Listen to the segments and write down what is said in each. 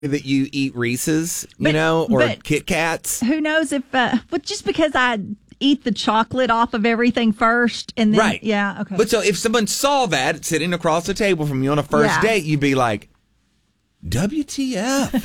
that you eat Reese's, or Kit Kats. Who knows if, but just because I eat the chocolate off of everything first and then, right. Yeah, okay. But so if someone saw that sitting across the table from you on a first date, you'd be like, WTF?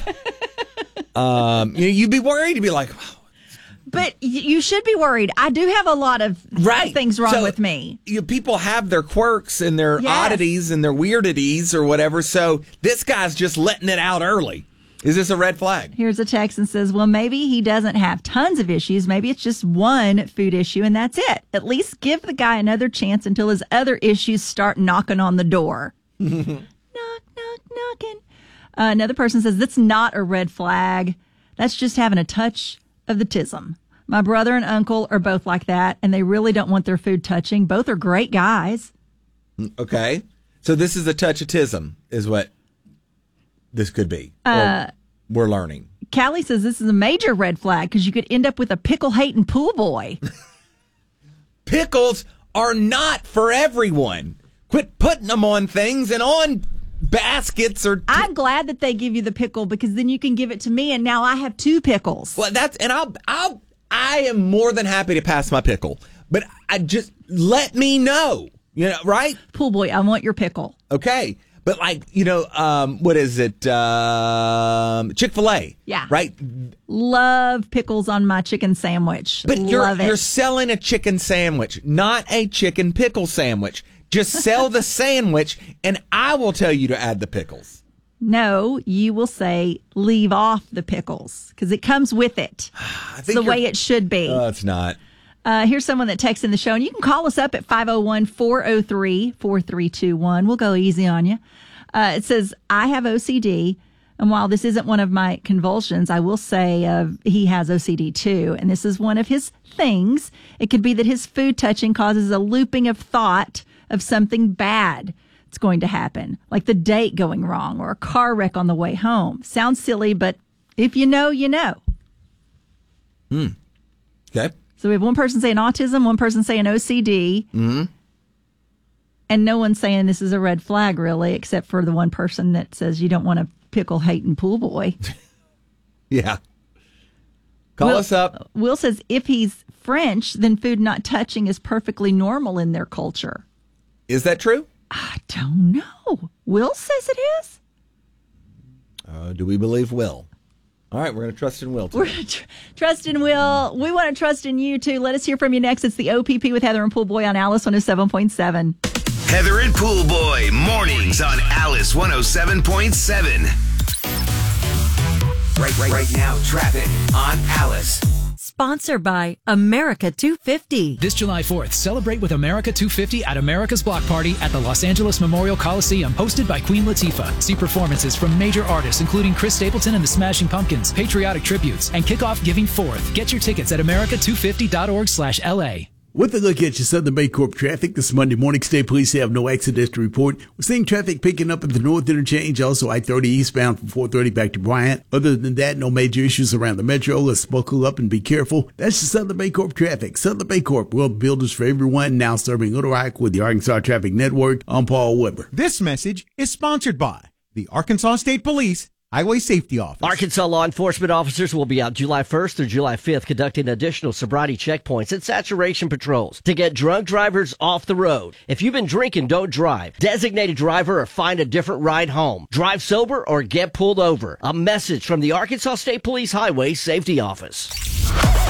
You'd be worried. You'd be like, oh. But you should be worried. I do have a lot of things wrong with me. People have their quirks and their oddities and their weirdities or whatever. So this guy's just letting it out early. Is this a red flag? Here's a text and says, well, maybe he doesn't have tons of issues. Maybe it's just one food issue and that's it. At least give the guy another chance until his other issues start knocking on the door. Knock, knock, knocking. Another person says, that's not a red flag. That's just having a touch of the tism. My brother and uncle are both like that, and they really don't want their food touching. Both are great guys. Okay. So this is a touch of tism, is what this could be. We're learning. Callie says this is a major red flag because you could end up with a pickle-hating pool boy. Pickles are not for everyone. Quit putting them on things and on baskets I'm glad that they give you the pickle because then you can give it to me and now I have 2 pickles. Well, I am more than happy to pass my pickle, but I just let me know, right? Pool boy, I want your pickle. Okay. But what is it? Chick-fil-A. Yeah. Right? Love pickles on my chicken sandwich. But you're selling a chicken sandwich, not a chicken pickle sandwich. Just sell the sandwich, and I will tell you to add the pickles. No, you will say leave off the pickles because it comes with it. It's the way it should be. It's not. Here's someone that texts in the show, and you can call us up at 501-403-4321. We'll go easy on you. It says, I have OCD, and while this isn't one of my convulsions, I will say he has OCD too, and this is one of his things. It could be that his food touching causes a looping of thought of something bad it's going to happen, like the date going wrong or a car wreck on the way home. Sounds silly, but if you know, you know. Okay. So we have one person saying autism, one person saying OCD, and no one's saying this is a red flag, really, except for the one person that says you don't want a pickle-hating pool boy. Yeah. Call us up. Will says if he's French, then food not touching is perfectly normal in their culture. Is that true? I don't know. Will says it is. Do we believe Will? All right, we're going to trust in Will today. We're going to trust in Will. We want to trust in you, too. Let us hear from you next. It's the OPP with Heather and Pool Boy on Alice 107.7. Heather and Pool Boy, mornings on Alice 107.7. Right now, traffic on Alice. Sponsored by America 250. This July 4th, celebrate with America 250 at America's Block Party at the Los Angeles Memorial Coliseum, hosted by Queen Latifah. See performances from major artists including Chris Stapleton and the Smashing Pumpkins, patriotic tributes, and kick off Giving Forth. Get your tickets at america250.org/LA. With a look at your Southern Baycorp traffic this Monday morning, State Police have no accidents to report. We're seeing traffic picking up at the North Interchange, also I-30 eastbound from 430 back to Bryant. Other than that, no major issues around the metro. Let's buckle up and be careful. That's the Southern Baycorp traffic. Southern Baycorp, world builders for everyone, now serving Little Rock with the Arkansas Traffic Network. I'm Paul Weber. This message is sponsored by the Arkansas State Police Highway Safety Office. Arkansas law enforcement officers will be out July 1st through July 5th conducting additional sobriety checkpoints and saturation patrols to get drunk drivers off the road. If you've been drinking, don't drive. Designate a driver or find a different ride home. Drive sober or get pulled over. A message from the Arkansas State Police Highway Safety Office.